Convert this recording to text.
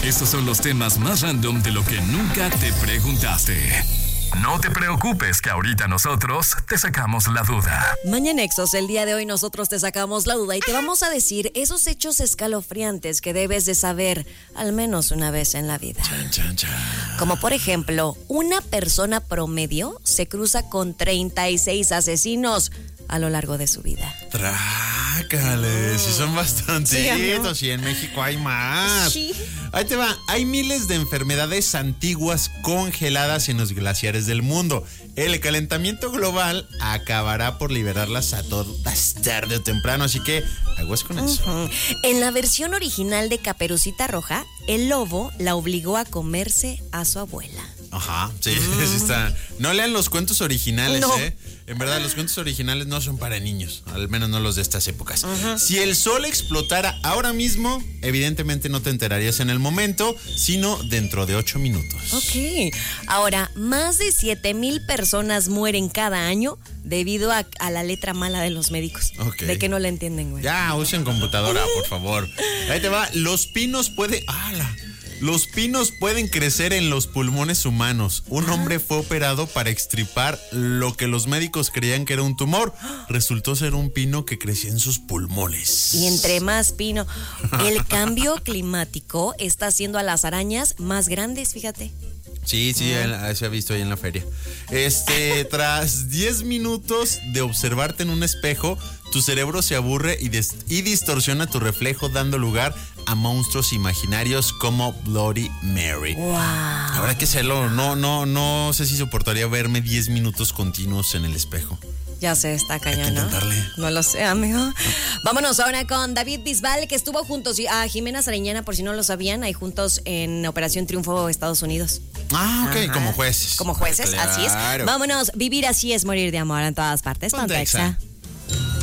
Estos son los temas más random de lo que nunca te preguntaste. No te preocupes que ahorita nosotros te sacamos la duda. Mañanexos, el día de hoy nosotros te sacamos la duda y te vamos a decir esos hechos escalofriantes que debes de saber al menos una vez en la vida. Chan, chan, chan. Como por ejemplo, una persona promedio se cruza con 36 asesinos a lo largo de su vida. Trácales, sí son bastantitos, Sí, y en México hay más. Sí. Ahí te va, hay miles de enfermedades antiguas congeladas en los glaciares del mundo. El calentamiento global acabará por liberarlas a todas tarde o temprano, así que aguas con eso. En la versión original de Caperucita Roja, el lobo la obligó a comerse a su abuela. Ajá, sí, sí está. No lean los cuentos originales, No. En verdad, los cuentos originales no son para niños, al menos no los de estas épocas. Si el sol explotara ahora mismo, evidentemente no te enterarías en el momento, sino dentro de 8 minutos. Ok. Ahora, más de 7,000 personas mueren cada año debido a la letra mala de los médicos. Ok. De que no la entienden, güey. Ya, usen computadora, por favor. Ahí te va, los pinos pueden... Los pinos pueden crecer en los pulmones humanos. Un hombre fue operado para extirpar lo que los médicos creían que era un tumor. Resultó ser un pino que crecía en sus pulmones. Y entre más pino, el cambio climático está haciendo a las arañas más grandes, fíjate. Sí, se ha visto ahí en la feria. Tras 10 minutos de observarte en un espejo, tu cerebro se aburre y distorsiona tu reflejo, dando lugar a monstruos imaginarios como Bloody Mary. Wow. Habrá que hacerlo. No sé si soportaría verme 10 minutos continuos en el espejo. Ya sé, está cañón, Hay que intentarle. No lo sé, amigo. Vámonos ahora con David Bisbal, que estuvo juntos a Jimena Sariñana, por si no lo sabían, ahí juntos en Operación Triunfo, Estados Unidos. Ah, ok, Ajá. Como jueces. Como jueces, Claro. así es. Vámonos, vivir así es morir de amor en todas partes. Ponte Ponte Exa. Exa.